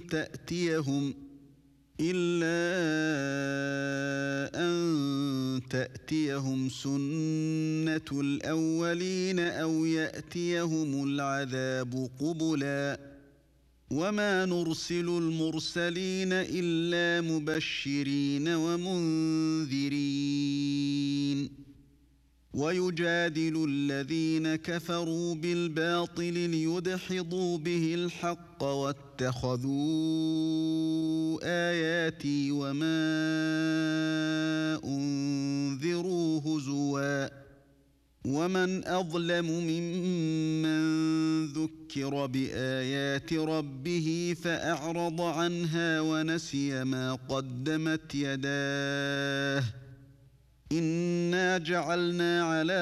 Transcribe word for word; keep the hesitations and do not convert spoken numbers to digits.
تأتيهم إلا أن تأتيهم سنة الأولين أو يأتيهم العذاب قبلا وما نرسل المرسلين إلا مبشرين ومنذرين ويجادل الذين كفروا بالباطل ليدحضوا به الحق واتخذوا آياتي وما أنذروا هزوا ومن أظلم ممن ذكر بآيات ربه فأعرض عنها ونسي ما قدمت يداه إنا جعلنا على